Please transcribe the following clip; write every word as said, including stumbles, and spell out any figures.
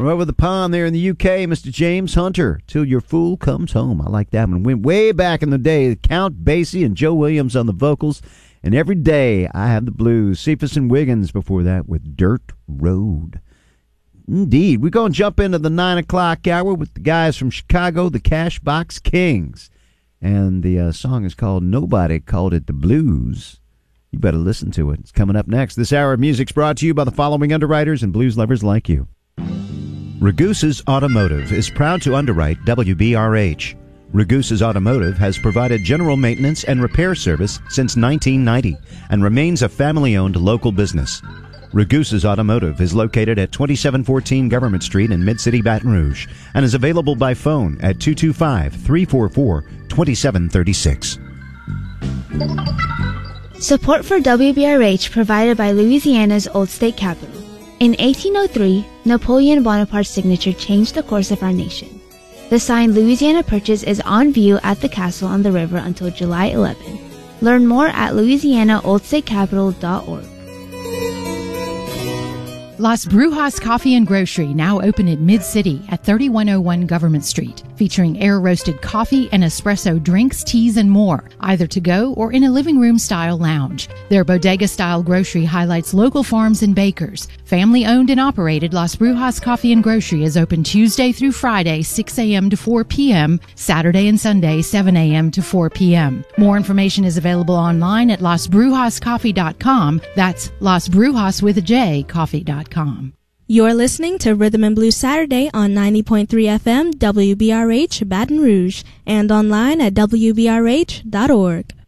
From over the pond there in the U K, Mister James Hunter, Till Your Fool Comes Home. I like that one. Went way back in the day. Count Basie and Joe Williams on the vocals. And Every Day I Have the Blues. Cephas and Wiggins before that with Dirt Road. Indeed. We're going to jump into the nine o'clock hour with the guys from Chicago, the Cashbox Kings. And the uh, song is called Nobody Called It the Blues. You better listen to it. It's coming up next. This hour of music's brought to you by the following underwriters and blues lovers like you. Ragusa's Automotive is proud to underwrite W B R H. Ragusa's Automotive has provided general maintenance and repair service since nineteen ninety and remains a family-owned local business. Ragusa's Automotive is located at twenty-seven fourteen Government Street in Mid-City, Baton Rouge and is available by phone at two two five, three four four, two seven three six. Support for W B R H provided by Louisiana's Old State Capitol. In eighteen oh three, Napoleon Bonaparte's signature changed the course of our nation. The sign Louisiana Purchase is on view at the castle on the river until July eleventh. Learn more at louisiana old state capitol dot org. Las Brujas Coffee and Grocery, now open in Mid-City at thirty-one oh one Government Street, featuring air-roasted coffee and espresso drinks, teas, and more, either to go or in a living room-style lounge. Their bodega-style grocery highlights local farms and bakers. Family-owned and operated, Las Brujas Coffee and Grocery is open Tuesday through Friday, six a.m. to four p.m., Saturday and Sunday, seven a.m. to four p.m. More information is available online at las brujas coffee dot com. That's Las Brujas with a J, coffee dot com. You're listening to Rhythm and Blues Saturday on ninety point three F M W B R H Baton Rouge and online at w b r h dot org.